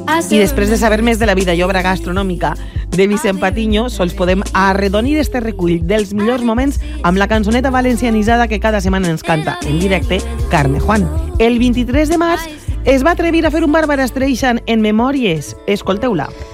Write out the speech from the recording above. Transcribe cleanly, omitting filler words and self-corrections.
I després de saber més de la vida i obra gastronòmica de Vicent Patiño, sols podem arredonir este recull dels millors moments amb la cançoneta valencianitzada que cada setmana ens canta en directe Carme Juan. El 23 de març es va atrevir a fer un Bàrbara Streisand en Memòries. Escolteu-la.